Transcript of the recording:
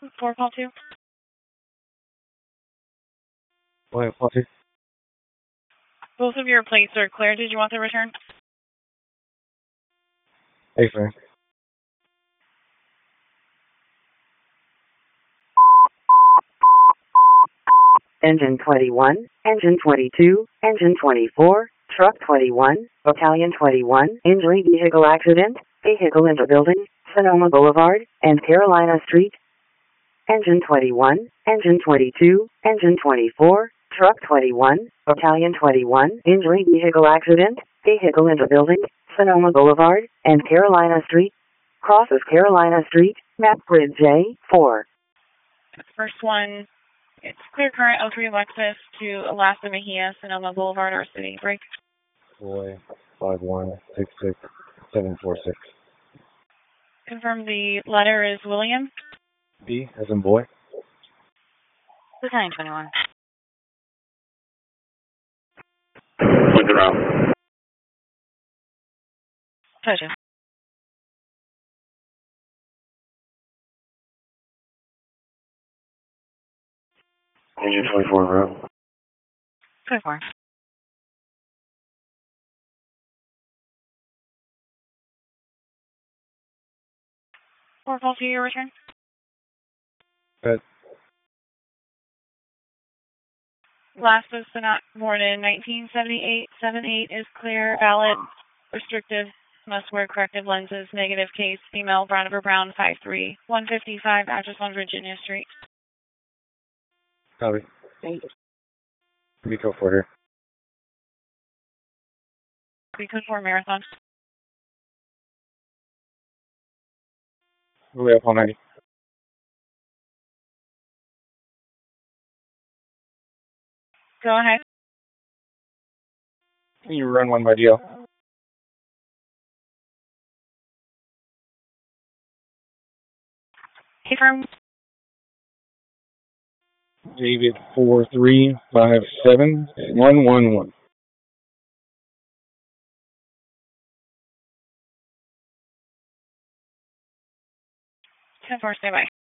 4 call 2. Boy, call 2. Both of your plates are clear. Did you want the return? Hey, Frank. Engine 21, Engine 22, Engine 24, Truck 21, Battalion 21, Injury Vehicle Accident, Vehicle into Building, Sonoma Boulevard, and Carolina Street. Engine 21, Engine 22, Engine 24, Truck 21, Battalion 21, Injury Vehicle Accident, Vehicle into Building, Sonoma Boulevard, and Carolina Street. Crosses Carolina Street, map grid J4. First one, it's clear current 03 Lexus to Alaska Mejia, Sonoma Boulevard, our city. Break. Boy, 5166746. Confirm the letter is William. B as in boy. Battalion 21. What's around? Pleasure. Engine 24, bro. 24. Four call to your return. Good. Last was not born in 1978. 78 is clear, valid, restrictive, must wear corrective lenses, negative case, female, brown over brown, 5'3", 155, address on Virginia Street. Copy. Thank you. B code 4 here. We code for Marathon. Way up on 90. Go ahead. You run one by DL. Confirm. David 4357111. 10-4, stay by.